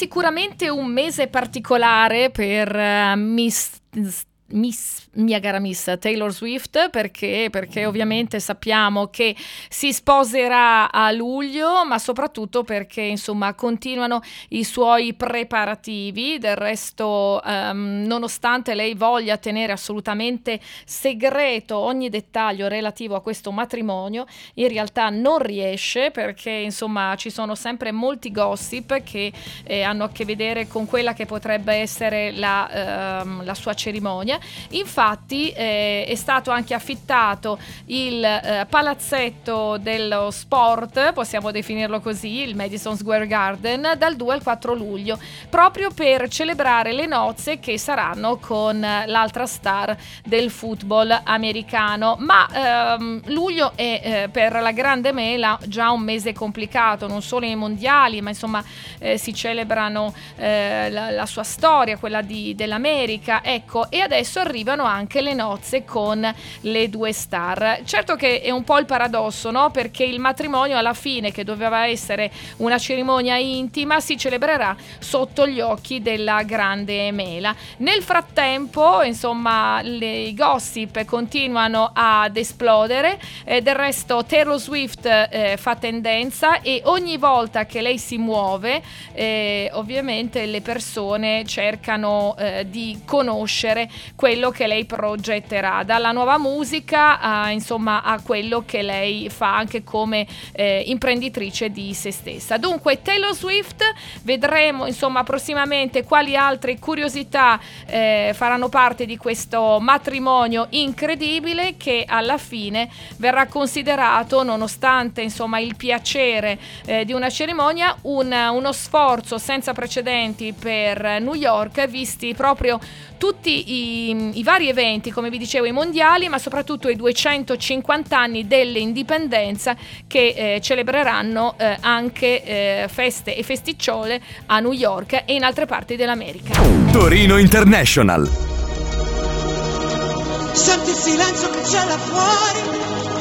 sicuramente un mese particolare per Miss mia cara Miss Taylor Swift, perché ovviamente sappiamo che si sposerà a luglio, ma soprattutto perché insomma continuano i suoi preparativi. Del resto nonostante lei voglia tenere assolutamente segreto ogni dettaglio relativo a questo matrimonio, in realtà non riesce, perché insomma ci sono sempre molti gossip che hanno a che vedere con quella che potrebbe essere la sua cerimonia. Infatti è stato anche affittato il palazzetto dello sport, possiamo definirlo così, il Madison Square Garden, dal 2 al 4 luglio, proprio per celebrare le nozze che saranno con l'altra star del football americano. Ma luglio è per la grande mela già un mese complicato, non solo i mondiali, ma insomma si celebrano la sua storia, quella dell'America, ecco, e adesso arrivano anche le nozze con le due star. Certo che è un po' il paradosso, no? Perché il matrimonio alla fine, che doveva essere una cerimonia intima, si celebrerà sotto gli occhi della grande mela. Nel frattempo, insomma, i gossip continuano ad esplodere, del resto Taylor Swift fa tendenza, e ogni volta che lei si muove ovviamente le persone cercano di conoscere quello che lei progetterà, dalla nuova musica a quello che lei fa anche come imprenditrice di se stessa. Dunque Taylor Swift, vedremo insomma prossimamente quali altre curiosità faranno parte di questo matrimonio incredibile, che alla fine verrà considerato, nonostante insomma il piacere di una cerimonia, uno sforzo senza precedenti per New York, visti proprio tutti i vari eventi, come vi dicevo, i mondiali, ma soprattutto i 250 anni dell'indipendenza, che celebreranno anche feste e festicciole a New York e in altre parti dell'America. Torino International. Senti il silenzio che c'è là fuori,